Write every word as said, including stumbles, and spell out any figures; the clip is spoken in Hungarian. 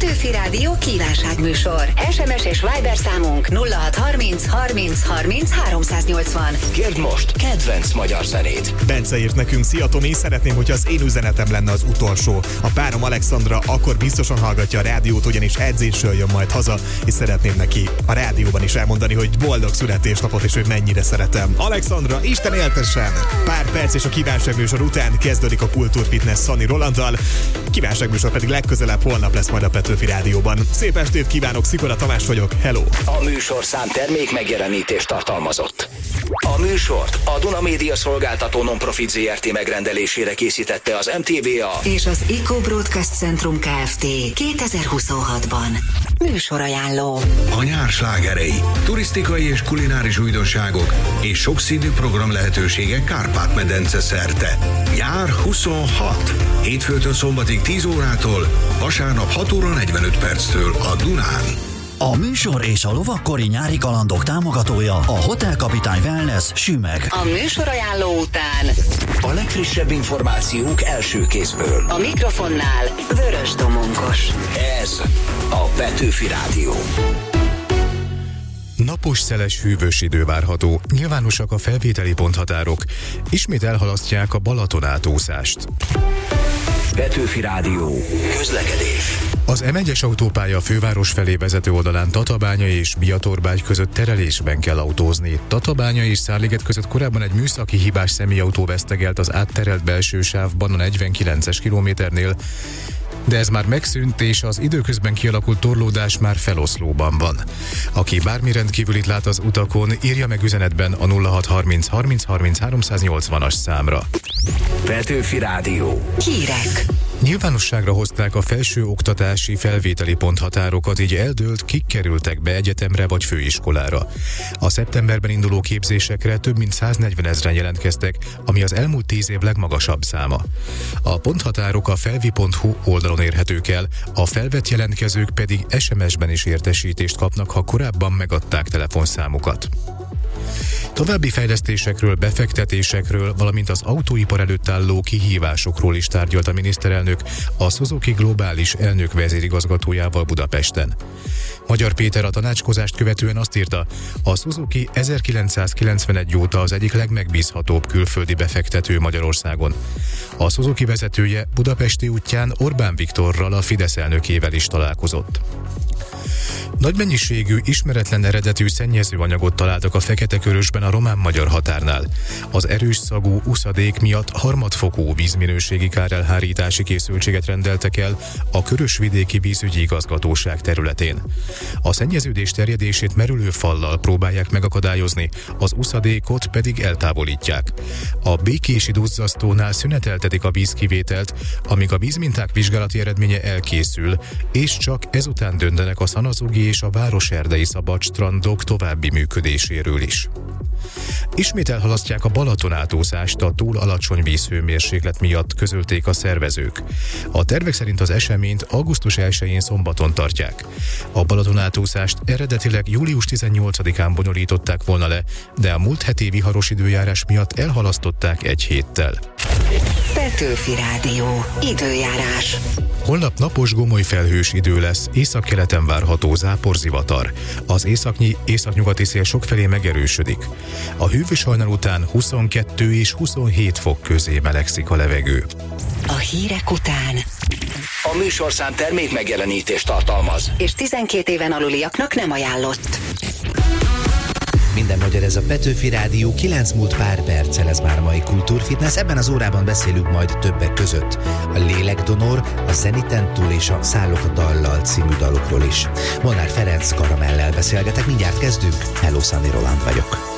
Petőfi Rádió kívánságműsor. es em es és Viber számunk nulla hat harminc harminc harminc háromszáznyolcvan. Kérd most kedvenc magyar zenét. Bence írt nekünk: szia Tomi, szeretném, hogyha az én üzenetem lenne az utolsó. A párom Alexandra akkor biztosan hallgatja a rádiót, ugyanis edzésről jön majd haza, és szeretném neki a rádióban is elmondani, hogy boldog születésnapot, és hogy mennyire szeretem. Alexandra, Isten éltessen! Pár perc és a kívánságműsor után kezdődik a Kultúrfitness Szani Rolanddal. Kívánságműsor pedig legközelebb holnap lesz majd a Petőfi Rádióban. Szép estét kívánok, Szikora Tamás vagyok, hello! A műsorszám termék megjelenítést tartalmazott. A műsort a Duna Média Szolgáltató Non-Profit zé er té megrendelésére készítette az em té vé á és az Eco Broadcast Centrum Kft. kétezer-huszonhatban. Műsorajánló. A nyár slágerei, turisztikai és kulináris újdonságok és sokszínű program lehetőségek Kárpát-medence szerte. Nyár huszonhat. Hétfőtől szombatig tíz órától, vasárnap hat óra negyvenöt perctől a Dunán. A műsor és a lovakkori nyári kalandok támogatója a Hotel Kapitány Wellness Sümeg. A műsorajánló után a legfrissebb információk első kézből. a mikrofonnál Vörös Domonkos. Ez a Petőfi Rádió. Napos, szeles, hűvös idő várható, nyilvánosak a felvételi ponthatárok, ismét elhalasztják a Balaton átószást. Petőfi Rádió. Közlekedés. Az em egyes autópálya főváros felé vezető oldalán Tatabánya és Biatorbágy között terelésben kell autózni. Tatabánya és Szárliget között korábban egy műszaki hibás személyautó vesztegelt az átterelt belső sávban a negyvenkilences kilométernél, de ez már megszűnt, és az időközben kialakult torlódás már feloszlóban van. Aki bármi rendkívülit lát az utakon, írja meg üzenetben a nulla hat harminc harminc harminc háromszáznyolcvanas számra. Petőfi Rádió. Hírek. Nyilvánosságra hozták a felső oktatási felvételi ponthatárokat, így eldőlt, kik kerültek be egyetemre vagy főiskolára. A szeptemberben induló képzésekre több mint száznegyven ezren jelentkeztek, ami az elmúlt tíz év legmagasabb száma. A ponthatárok a felvi pont hu oldalon érhetők el, a felvett jelentkezők pedig es em es-ben is értesítést kapnak, ha korábban megadták telefonszámukat. További fejlesztésekről, befektetésekről, valamint az autóipar előtt álló kihívásokról is tárgyalt a miniszterelnök a Suzuki globális elnök vezérigazgatójával Budapesten. Magyar Péter a tanácskozást követően azt írta, a Suzuki ezerkilencszázkilencvenegy óta az egyik legmegbízhatóbb külföldi befektető Magyarországon. A Suzuki vezetője budapesti útján Orbán Viktorral, a Fidesz elnökével is találkozott. Nagy mennyiségű, ismeretlen eredetű szennyezőanyagot találtak a Fekete-Körösben a román-magyar határnál. Az erős szagú uszadék miatt harmadfokú vízminőségi kárelhárítási készültséget rendeltek el a Körösvidéki Vízügyi Igazgatóság területén. A szennyeződés terjedését merülő fallal próbálják megakadályozni, az uszadékot pedig eltávolítják. A békési duzzasztónál szüneteltetik a vízkivételt, amíg a vízminták vizsgálati eredménye elkészül, és csak ezután döntenek a szanazogi és a városerdei szabadstrandok további működéséről is. Ismét elhalasztják a Balaton átószást a túl alacsony vízhőmérséklet miatt, közölték a szervezők. A tervek szerint az eseményt augusztus elsején szombaton tartják. A Balaton átószást eredetileg július tizennyolcadikán bonyolították volna le, de a múlt heti viharos időjárás miatt elhalasztották egy héttel. Petőfi Rádió. Időjárás. Holnap napos, gomoly felhős idő lesz, északkeleten várható záporzivatar. Az északnyi, északnyugati szél sokfelé megerősödik. A hűvös hajnal után huszonkettő és huszonhét fok közé melegszik a levegő. A hírek után A műsorszám termék megjelenítést tartalmaz, és tizenkét éven aluliaknak nem ajánlott. Minden magyar, ez a Petőfi Rádió, kilenc múlt pár perccel, ez már a mai Kultúrfitness. Ebben az órában beszélünk majd többek között a Lélekdonor, a Zeniten túl és a Szállok a dallal című dalokról is. Molnár Ferenc Karamellel beszélgetek, mindjárt kezdünk. Hello, Szani Roland vagyok.